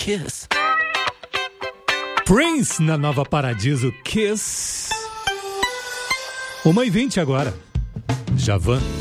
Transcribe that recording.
Kiss. Prince na Nova Paradiso, Kiss. 1h20 agora. Javan.